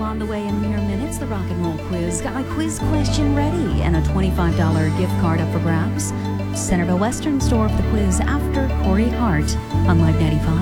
On the way in mere minutes, the rock and roll quiz. Got my quiz question ready and a $25 gift card up for grabs. Centerville Western Store for the quiz after Corey Hart on Live 95.